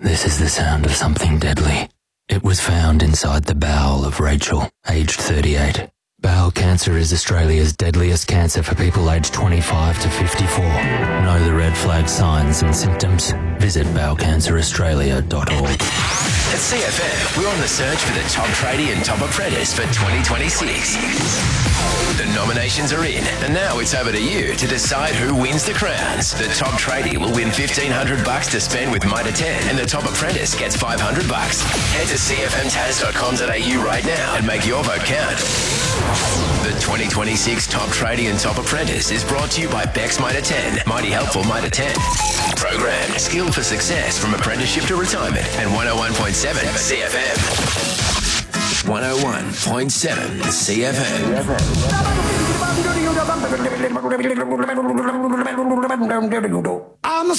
This is the sound of something deadly. It was found inside the bowel of Rachel, aged 38. Bowel cancer is Australia's deadliest cancer for people aged 25 to 54. Know the red flag signs and symptoms? Visit bowelcanceraustralia.org. At CFM, we're on the search for the top tradie and top apprentice for 2026. The nominations are in, and now it's over to you to decide who wins the crowns. The top tradie will win $1,500 to spend with Mitre 10, and the top apprentice gets $500. Head to cfmtaz.com.au right now and make your vote count. The 2026 Top Tradie and Top Apprentice is brought to you by Bex Mitre 10, Mighty Helpful Mitre 10. Program Skill for Success from Apprenticeship to Retirement and 101.7 CFM. 101.7 CFM.